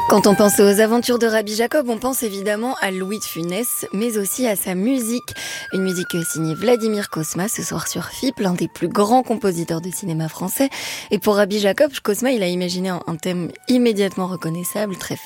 Quand on pense aux aventures de Rabbi Jacob, on pense évidemment à Louis de Funès, mais aussi à sa musique. Une musique signée Vladimir Cosma, ce soir sur FIP, l'un des plus grands compositeurs de cinéma français. Et pour Rabbi Jacob, Cosma, il a imaginé un thème immédiatement reconnaissable, très